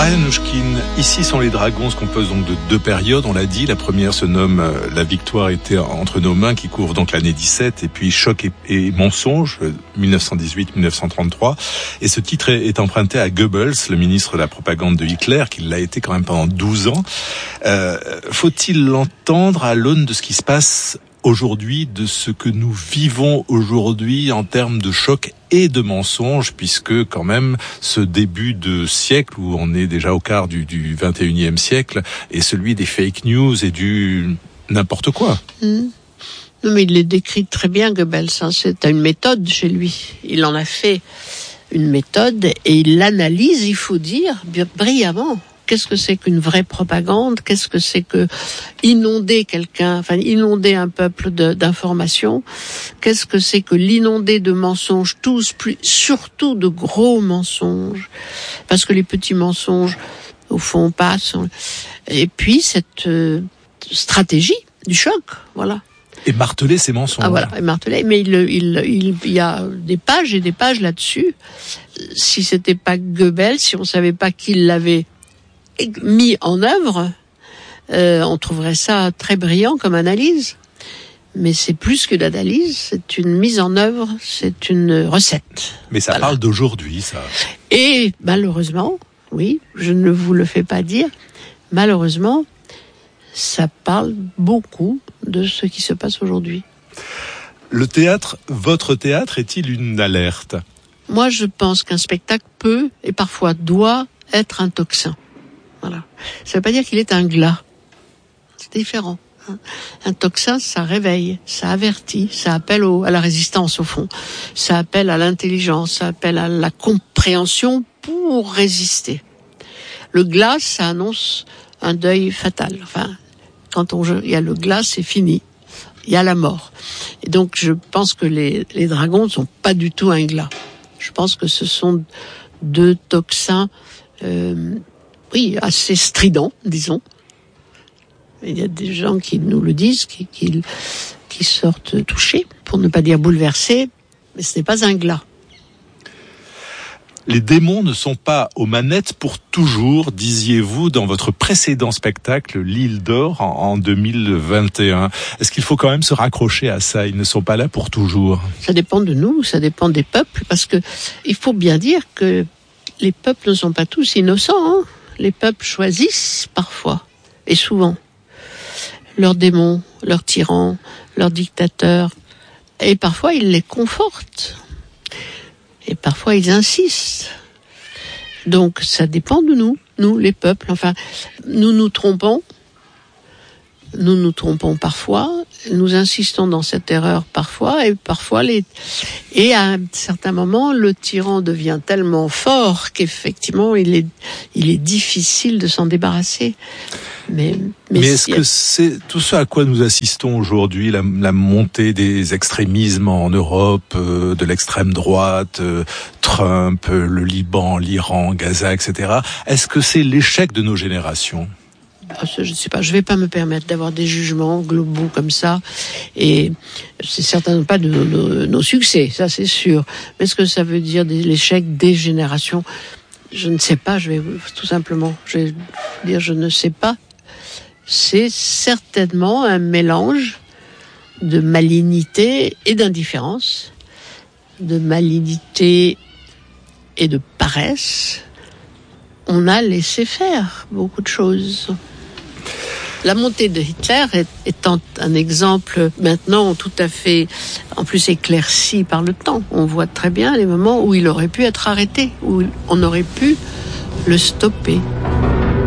Baranouchkine, ici sont les dragons, se compose donc de deux périodes, on l'a dit. La première se nomme La victoire était entre nos mains, qui couvre donc l'année 17, et puis Choc et mensonge, 1918-1933. Et ce titre est emprunté à Goebbels, le ministre de la propagande de Hitler, qui l'a été quand même pendant 12 ans. Faut-il l'entendre à l'aune de ce qui se passe aujourd'hui, de ce que nous vivons aujourd'hui en termes de choc et de mensonges, puisque quand même ce début de siècle où on est déjà au quart du 21e siècle est celui des fake news et du n'importe quoi. Non, mais il les décrit très bien, Goebbels. C'est une méthode chez lui. Il en a fait une méthode et il l'analyse, il faut dire, brillamment. Qu'est-ce que c'est qu'une vraie propagande ? Qu'est-ce que c'est que inonder inonder un peuple d'informations ? Qu'est-ce que c'est que l'inonder de mensonges, surtout de gros mensonges ? Parce que les petits mensonges, au fond, passent. Et puis, cette stratégie du choc, voilà. Et marteler ces mensonges. Ah voilà, et marteler. Mais il y a des pages et des pages là-dessus. Si c'était pas Goebbels, si on savait pas qu'il l'avait mis en œuvre, on trouverait ça très brillant comme analyse. Mais c'est plus que l'analyse, c'est une mise en œuvre, c'est une recette. Mais ça parle d'aujourd'hui, ça. Et malheureusement, oui, je ne vous le fais pas dire, malheureusement, ça parle beaucoup de ce qui se passe aujourd'hui. Le théâtre, votre théâtre, est-il une alerte ? Moi, je pense qu'un spectacle peut, et parfois doit, être un tocsin. Voilà. Ça ne veut pas dire qu'il est un glas. C'est différent. Un tocsin, ça réveille, ça avertit, ça appelle à la résistance au fond. Ça appelle à l'intelligence, ça appelle à la compréhension pour résister. Le glas, ça annonce un deuil fatal. Enfin, quand il y a le glas, c'est fini. Il y a la mort. Et donc, je pense que les dragons ne sont pas du tout un glas. Je pense que ce sont deux tocsins assez strident, disons. Il y a des gens qui nous le disent, qui sortent touchés, pour ne pas dire bouleversés, mais ce n'est pas un glas. Les démons ne sont pas aux manettes pour toujours, disiez-vous dans votre précédent spectacle, L'Île d'Or, en 2021. Est-ce qu'il faut quand même se raccrocher à ça ? Ils ne sont pas là pour toujours. Ça dépend de nous, ça dépend des peuples, parce que il faut bien dire que les peuples ne sont pas tous innocents, hein. Les peuples choisissent parfois, et souvent, leurs démons, leurs tyrans, leurs dictateurs. Et parfois, ils les confortent. Et parfois, ils insistent. Donc, ça dépend de nous, les peuples. Enfin, nous nous trompons parfois, nous insistons dans cette erreur parfois, et à un certain moment, le tyran devient tellement fort qu'effectivement, il est difficile de s'en débarrasser. Mais est-ce que c'est tout ce à quoi nous assistons aujourd'hui, la montée des extrémismes en Europe, de l'extrême droite, Trump, le Liban, l'Iran, Gaza, etc. Est-ce que c'est l'échec de nos générations ? Je ne sais pas, je ne vais pas me permettre d'avoir des jugements globaux comme ça, et c'est certainement pas de nos succès, ça c'est sûr. Mais est-ce que ça veut dire l'échec des générations ? Je ne sais pas, je vais dire je ne sais pas. C'est certainement un mélange de malignité et d'indifférence, de malignité et de paresse. On a laissé faire beaucoup de choses. La montée de Hitler étant un exemple maintenant tout à fait, en plus éclairci par le temps. On voit très bien les moments où il aurait pu être arrêté, où on aurait pu le stopper.